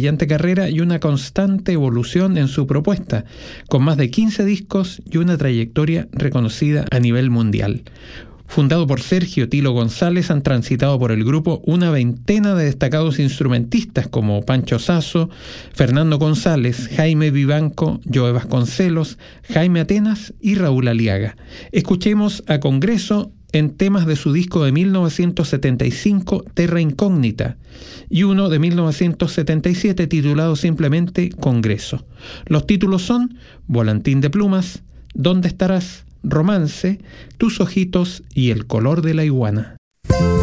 brillante carrera y una constante evolución en su propuesta, con más de 15 discos y una trayectoria reconocida a nivel mundial. Fundado por Sergio Tilo González, han transitado por el grupo una veintena de destacados instrumentistas como Pancho Sasso, Fernando González, Jaime Vivanco, Joe Vasconcelos, Jaime Atenas y Raúl Aliaga. Escuchemos a Congreso en temas de su disco de 1975, Terra Incógnita, y uno de 1977 titulado simplemente Congreso. Los títulos son Volantín de Plumas, ¿Dónde estarás?, Romance, Tus ojitos y El color de la iguana.